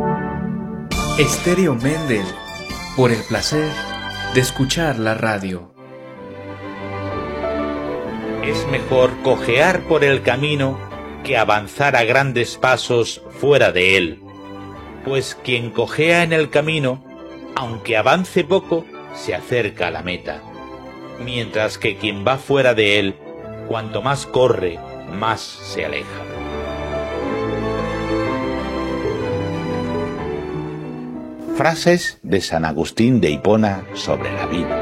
Estéreo Mendel, por el placer de escuchar la radio. Es mejor cojear por el camino que avanzar a grandes pasos fuera de él, pues quien cojea en el camino, aunque avance poco, se acerca a la meta, mientras que quien va fuera de él, cuanto más corre, más se aleja. Frases de San Agustín de Hipona sobre la vida.